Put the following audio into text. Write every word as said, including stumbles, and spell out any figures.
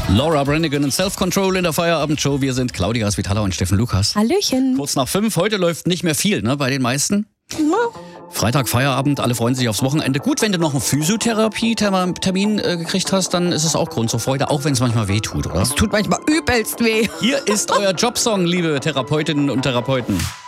Laura Branigan und Self-Control in der Feierabendshow. Wir sind Claudia Svitala und Steffen Lukas. Hallöchen. Kurz nach fünf. Heute läuft nicht mehr viel, ne, bei den meisten. Freitag Feierabend, alle freuen sich aufs Wochenende. Gut, wenn du noch einen Physiotherapie-Termin äh, gekriegt hast, dann ist es auch Grund zur Freude, auch wenn es manchmal weh tut, oder? Es tut manchmal übelst weh. Hier ist euer Jobsong, liebe Therapeutinnen und Therapeuten.